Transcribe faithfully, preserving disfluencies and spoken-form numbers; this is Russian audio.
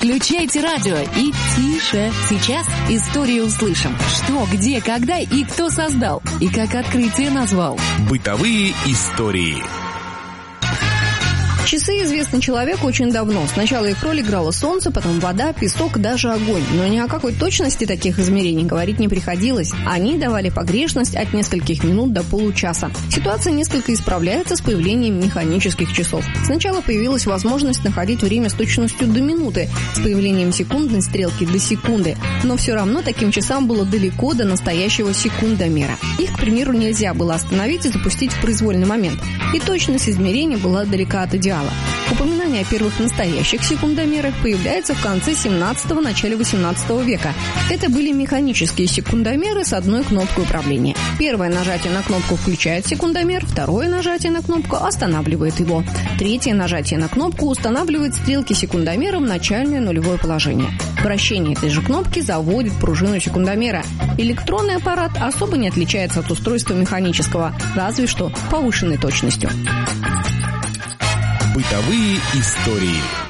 Включайте радио и тише. Сейчас историю услышим. Что, где, когда и кто создал. И как открытие назвал. Бытовые истории. Часы известны человеку очень давно. Сначала их роль играло солнце, потом вода, песок, даже огонь. Но ни о какой точности таких измерений говорить не приходилось. Они давали погрешность от нескольких минут до получаса. Ситуация несколько исправляется с появлением механических часов. Сначала появилась возможность находить время с точностью до минуты, с появлением секундной стрелки до секунды. Но все равно таким часам было далеко до настоящего секундомера. Их, к примеру, нельзя было остановить и запустить в произвольный момент. И точность измерения была далека от идеала. Упоминание о первых настоящих секундомерах появляется в конце семнадцатого – начале восемнадцатого века. Это были механические секундомеры с одной кнопкой управления. Первое нажатие на кнопку включает секундомер, второе нажатие на кнопку останавливает его. Третье нажатие на кнопку устанавливает стрелки секундомера в начальное нулевое положение. Вращение этой же кнопки заводит пружину секундомера. Электронный аппарат особо не отличается от устройства механического, разве что повышенной точностью. Бытовые истории.